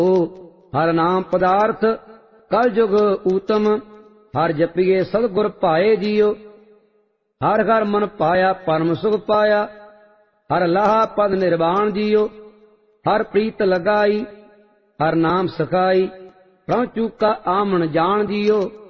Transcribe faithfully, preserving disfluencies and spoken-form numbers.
हर नाम पदार्थ कल जुग ऊतम, हर जपिए सतगुर पाए जियो। हर घर मन पाया परम सुख पाया, हर लाहा पद निर्वाण जियो। हर प्रीत लगाई हर नाम सखाई, प्रभु चूका आमन जान जियो।